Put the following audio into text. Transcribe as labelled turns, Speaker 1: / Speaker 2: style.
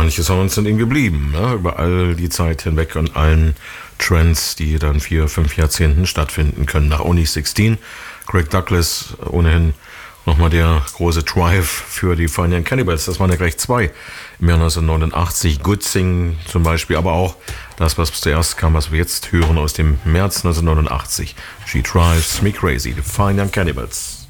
Speaker 1: manche Songs sind ihnen geblieben, ne? Über all die Zeit hinweg und allen Trends, die dann 4-5 Jahrzehnten stattfinden können. Nach Only 16, Craig Douglas, ohnehin nochmal der große Drive für die Fine Young Cannibals. Das waren ja gleich zwei im Jahr 1989. Good Thing zum Beispiel, aber auch das, was zuerst kam, was wir jetzt hören aus dem März 1989. She Drives Me Crazy, die Fine Young Cannibals.